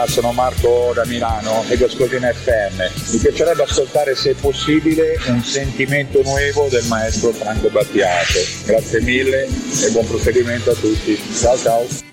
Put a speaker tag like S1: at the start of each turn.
S1: Sono Marco da Milano ed ascolto in FM. Mi piacerebbe ascoltare, se possibile, un sentimento nuovo del maestro Franco Battiato. Grazie mille e buon proseguimento a tutti. Ciao ciao.